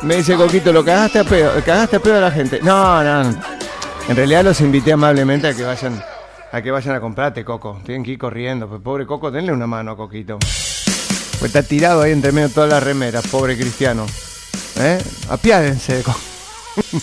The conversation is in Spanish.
Me dice Coquito, cagaste a pedo a la gente. No. En realidad los invité amablemente a que vayan a comprarte, Coco. Tienen que ir corriendo. Pues, pobre Coco, denle una mano a Coquito. Pues está tirado ahí entre medio de todas las remeras, pobre Cristiano. Apiádense de Coco.